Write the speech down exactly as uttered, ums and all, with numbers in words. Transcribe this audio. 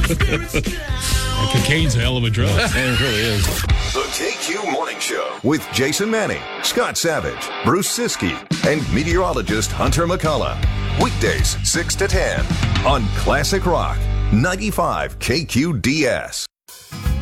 Cocaine's a hell of a drug. It really is. The K Q Morning Show with Jason Manning, Scott Savage, Bruce Siskey, and meteorologist Hunter McCullough. Weekdays six to ten on Classic Rock ninety-five K Q D S.